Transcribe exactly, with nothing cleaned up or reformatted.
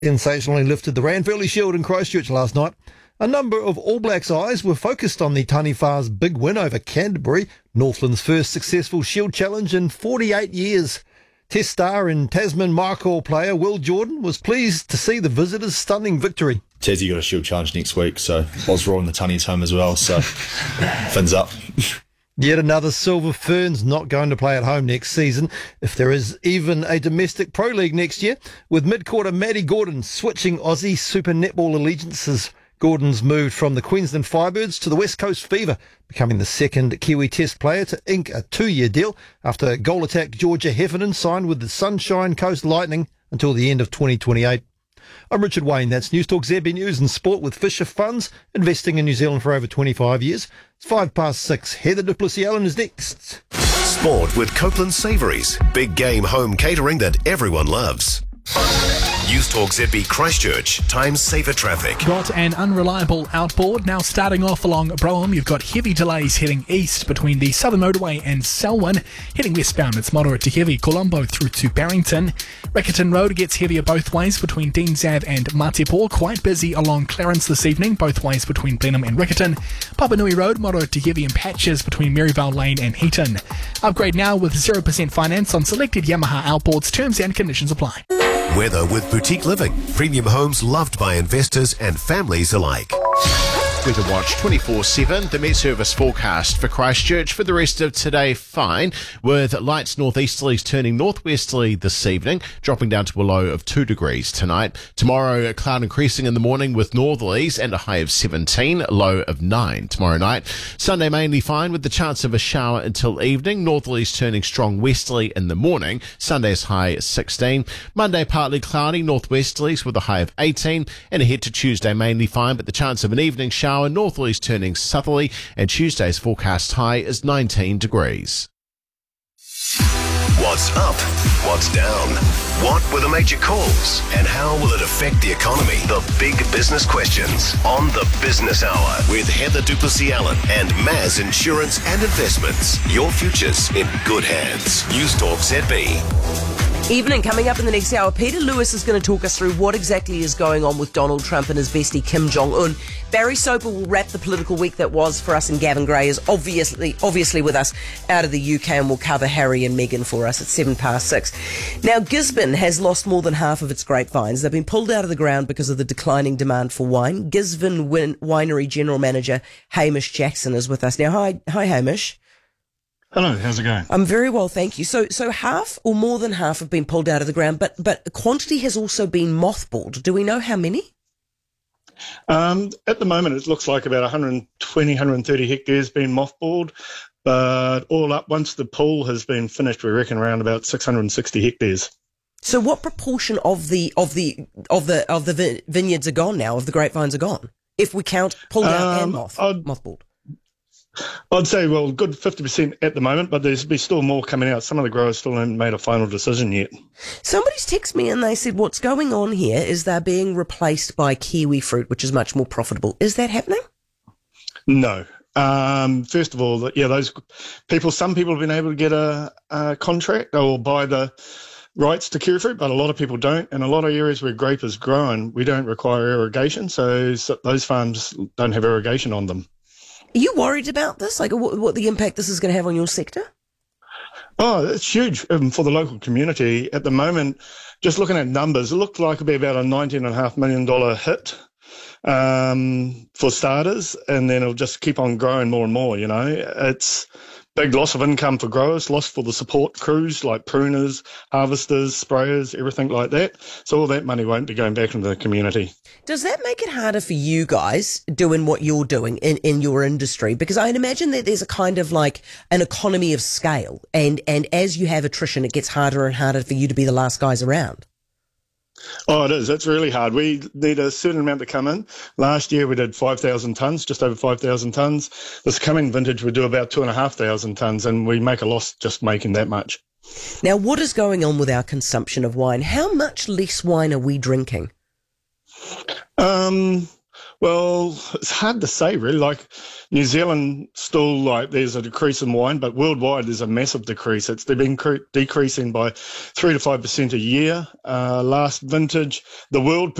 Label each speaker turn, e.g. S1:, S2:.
S1: Sensationally lifted the Ranfurly Shield in Christchurch last night. A number of All Blacks' eyes were focused on the Taniwha's big win over Canterbury, Northland's first successful Shield challenge in forty-eight years. Test star and Tasman Markle player Will Jordan was pleased to see the visitors' stunning victory.
S2: Tassie got a Shield challenge next week, so Osraw and the Tunnies home as well, so fins up.
S1: Yet another Silver Ferns not going to play at home next season, if there is even a domestic Pro League next year, with mid-quarter Maddie Gordon switching Aussie Super Netball allegiances. Gordon's moved from the Queensland Firebirds to the West Coast Fever, becoming the second Kiwi Test player to ink a two-year deal after goal attack Georgia Heffernan signed with the Sunshine Coast Lightning until the end of twenty twenty-eight. I'm Richard Wayne. That's News Talk Z B News and Sport with Fisher Funds, investing in New Zealand for over twenty-five years. It's five past six. Heather du Plessis-Allen is next.
S3: Sport with Copeland Savouries. Big game home catering that everyone loves. News Talk Z B Christchurch. Time saver traffic.
S4: Got an unreliable outboard. Now starting off along Brougham, you've got heavy delays heading east between the Southern Motorway and Selwyn. Heading westbound, it's moderate to heavy Colombo through to Barrington. Riccarton Road gets heavier both ways between Deans Ave and Matepo. Quite busy along Clarence this evening, both ways between Blenheim and Riccarton. Papanui Road, moderate to heavy in patches between Maryvale Lane and Heaton. Upgrade now with zero percent finance on selected Yamaha outboards. Terms and conditions apply.
S3: Weather with Boutique Living. Premium homes loved by investors and families alike.
S5: Weather Watch twenty-four seven, the Met Service forecast for Christchurch for the rest of today, fine, with lights northeasterlies turning northwesterly this evening, dropping down to a low of two degrees tonight. Tomorrow, a cloud increasing in the morning with northerlies and a high of seventeen, a low of nine tomorrow night. Sunday mainly fine with the chance of a shower until evening, northerlies turning strong westerly in the morning, Sunday's high sixteen. Monday partly cloudy, northwesterlies with a high of eighteen, and ahead to Tuesday mainly fine, but the chance of an evening shower. Northerlies turning southerly, and Tuesday's forecast high is nineteen degrees.
S3: What's up? What's down? What were the major calls? And how will it affect the economy? The big business questions on the Business Hour with Heather du Plessis-Allen and Maz Insurance and Investments. Your future's in good hands. News Talk Z B.
S6: Evening, coming up in the next hour, Peter Lewis is going to talk us through what exactly is going on with Donald Trump and his bestie Kim Jong-un. Barry Soper will wrap the political week that was for us, and Gavin Gray is obviously obviously with us out of the U K and will cover Harry and Meghan for us at seven past six. Now, Gisborne has lost more than half of its grapevines. They've been pulled out of the ground because of the declining demand for wine. Gisborne Win- Winery General Manager Hamish Jackson is with us now. Hi, hi Hamish.
S7: Hello, how's it going?
S6: I'm very well, thank you. So, so half or more than half have been pulled out of the ground, but but quantity has also been mothballed. Do we know how many?
S7: Um, at the moment, it looks like about one hundred twenty, one hundred thirty hectares been mothballed, but all up, once the pool has been finished, we reckon around about six hundred sixty hectares.
S6: So, what proportion of the of the of the of the vineyards are gone now? Of the grapevines are gone? If we count pulled out
S7: um,
S6: and moth
S7: I'd,
S6: mothballed.
S7: I'd say, well, good fifty percent at the moment, but there's be still more coming out. Some of the growers still haven't made a final decision yet.
S6: Somebody's texted me and they said what's going on here is they're being replaced by kiwi fruit, which is much more profitable. Is that happening?
S7: No. Um, first of all, yeah, those people, some people have been able to get a, a contract or buy the rights to kiwi fruit, but a lot of people don't. And a lot of areas where grape is grown, we don't require irrigation, so, so those farms don't have irrigation on them.
S6: Are you worried about this? Like, what, what the impact this is going to have on your sector?
S7: Oh, it's huge um, for the local community. At the moment, just looking at numbers, it looked like it'd be about a nineteen point five million dollars hit um, for starters, and then it'll just keep on growing more and more, you know. It's big loss of income for growers, loss for the support crews like pruners, harvesters, sprayers, everything like that. So all that money won't be going back into the community.
S6: Does that make it harder for you guys doing what you're doing in, in your industry? Because I'd imagine that there's a kind of like an economy of scale, and, and as you have attrition, it gets harder and harder for you to be the last guys around.
S7: Oh, it is. It's really hard. We need a certain amount to come in. Last year we did five thousand tonnes, just over five thousand tonnes. This coming vintage we do about two thousand five hundred tonnes, and we make a loss just making that much.
S6: Now, what is going on with our consumption of wine? How much less wine are we drinking?
S7: Um, Well, it's hard to say, really. Like New Zealand, still like there's a decrease in wine, but worldwide there's a massive decrease. It's they've been cre- decreasing by three to five percent a year. Uh, last vintage, the world